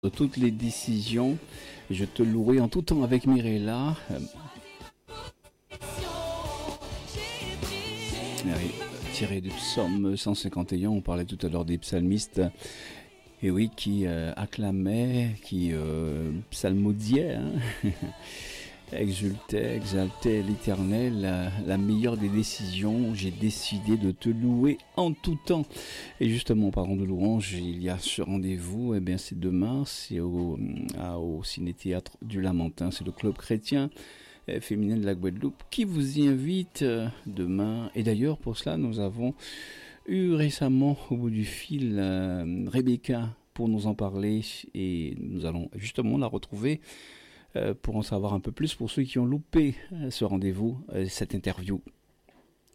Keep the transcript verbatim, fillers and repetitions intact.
de toutes les décisions. Je te louerai en tout temps avec Mirella. Euh, tiré du psaume cent cinquante et un, on parlait tout à l'heure des psalmistes. Et oui, qui euh, acclamaient, qui euh, psalmodiaient, hein exultait, exaltait l'Éternel, la, la meilleure des décisions. J'ai décidé de te louer en tout temps. Et justement, en parlant de louange, il y a ce rendez-vous. Eh bien, c'est demain, c'est au, à, au Ciné-Théâtre du Lamentin. C'est le club chrétien euh, féminin de la Guadeloupe qui vous y invite euh, demain. Et d'ailleurs, pour cela, nous avons eu récemment au bout du fil euh, Rebecca pour nous en parler. Et nous allons justement la retrouver pour en savoir un peu plus pour ceux qui ont loupé ce rendez-vous, cette interview.